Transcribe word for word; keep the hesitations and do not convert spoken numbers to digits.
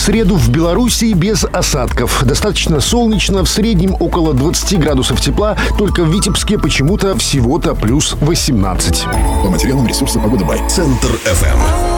среду в Белоруссии без осадков. Достаточно солнечно, в среднем около двадцати градусов тепла, только в Витебске почему-то всего-то плюс восемнадцать. По материалам ресурса «Погода Бай». Центр эф эм.